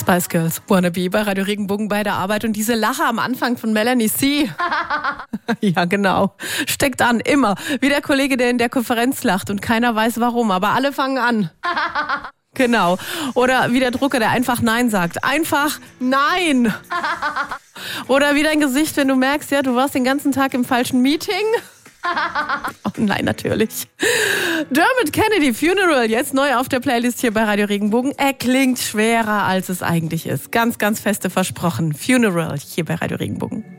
Spice Girls, Wannabe bei Radio Regenbogen bei der Arbeit. Und diese Lache am Anfang von Melanie C. Ja, genau. Steckt an, immer. Wie der Kollege, der in der Konferenz lacht und keiner weiß warum, aber alle fangen an. Genau. Oder wie der Drucker, der einfach Nein sagt. Einfach Nein. Oder wie dein Gesicht, wenn du merkst, ja, du warst den ganzen Tag im falschen Meeting. Oh nein, natürlich. Dermot Kennedy, Funeral, jetzt neu auf der Playlist hier bei Radio Regenbogen. Er klingt schwerer, als es eigentlich ist. Ganz, ganz feste versprochen. Funeral hier bei Radio Regenbogen.